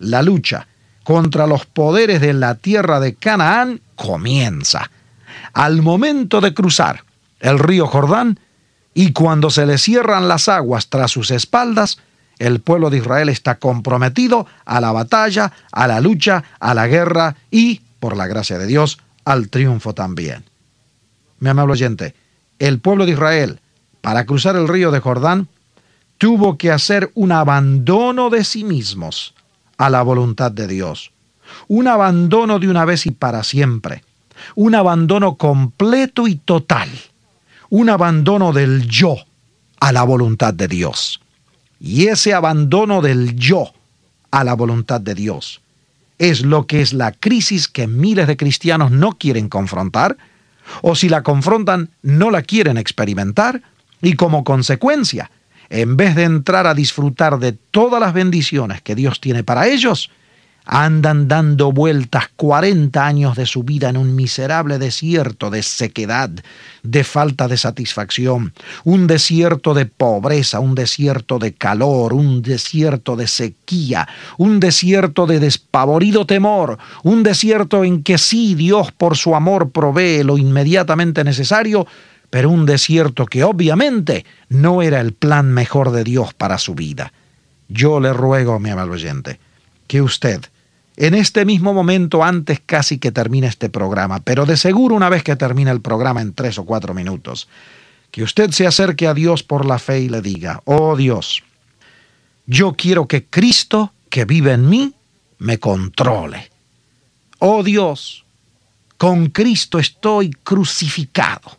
la lucha contra los poderes de la tierra de Canaán comienza. Al momento de cruzar el río Jordán y cuando se le cierran las aguas tras sus espaldas, el pueblo de Israel está comprometido a la batalla, a la lucha, a la guerra y, por la gracia de Dios, al triunfo también. Mi amable oyente, el pueblo de Israel, para cruzar el río de Jordán, tuvo que hacer un abandono de sí mismos a la voluntad de Dios. Un abandono de una vez y para siempre. Un abandono completo y total. Un abandono del yo a la voluntad de Dios. Y ese abandono del yo a la voluntad de Dios es lo que es la crisis que miles de cristianos no quieren confrontar, o si la confrontan, no la quieren experimentar, y como consecuencia, en vez de entrar a disfrutar de todas las bendiciones que Dios tiene para ellos, andan dando vueltas 40 años de su vida en un miserable desierto de sequedad, de falta de satisfacción, un desierto de pobreza, un desierto de calor, un desierto de sequía, un desierto de despavorido temor, un desierto en que sí Dios por su amor provee lo inmediatamente necesario, pero un desierto que obviamente no era el plan mejor de Dios para su vida. Yo le ruego, mi amable oyente, que usted, en este mismo momento, antes casi que termine este programa, pero de seguro una vez que termine el programa en 3 o 4 minutos, que usted se acerque a Dios por la fe y le diga: oh Dios, yo quiero que Cristo, que vive en mí, me controle. Oh Dios, con Cristo estoy crucificado.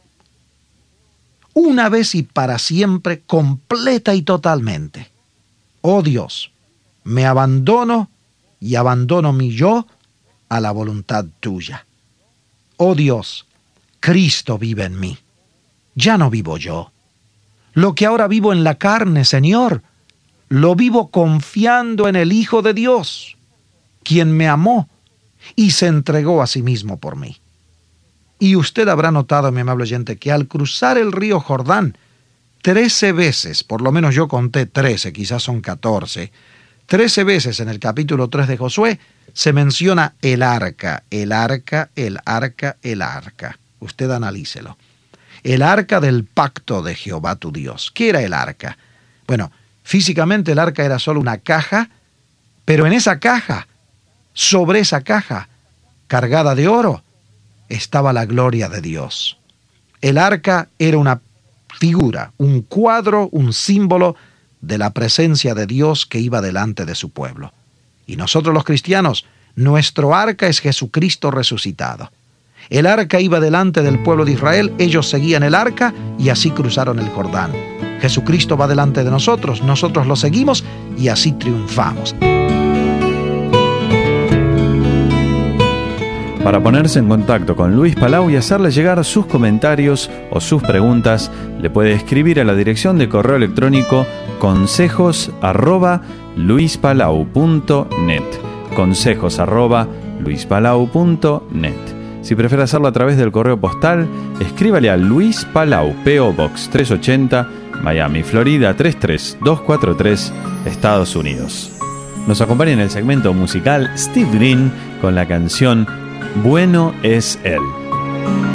Una vez y para siempre, completa y totalmente. Oh Dios, me abandono y abandono mi yo a la voluntad tuya. Oh Dios, Cristo vive en mí. Ya no vivo yo. Lo que ahora vivo en la carne, Señor, lo vivo confiando en el Hijo de Dios, quien me amó y se entregó a sí mismo por mí. Y usted habrá notado, mi amable oyente, que al cruzar el río Jordán, 13 veces, por lo menos yo conté 13, quizás son 14, 13 veces en el capítulo 3 de Josué se menciona el arca, el arca, el arca, el arca. Usted analícelo. El arca del pacto de Jehová tu Dios. ¿Qué era el arca? Bueno, físicamente el arca era solo una caja, pero en esa caja, sobre esa caja, cargada de oro, estaba la gloria de Dios. El arca era una figura, un cuadro, un símbolo de la presencia de Dios que iba delante de su pueblo. Y nosotros los cristianos, nuestro arca es Jesucristo resucitado. El arca iba delante del pueblo de Israel, ellos seguían el arca y así cruzaron el Jordán. Jesucristo va delante de nosotros, nosotros lo seguimos y así triunfamos. Para ponerse en contacto con Luis Palau y hacerle llegar sus comentarios o sus preguntas, le puede escribir a la dirección de correo electrónico consejos@luispalau.net. consejos@luispalau.net. Si prefiere hacerlo a través del correo postal, escríbale a Luis Palau, P.O. Box 380, Miami, Florida 33243, Estados Unidos. Nos acompaña en el segmento musical Steve Green con la canción Bueno es Él.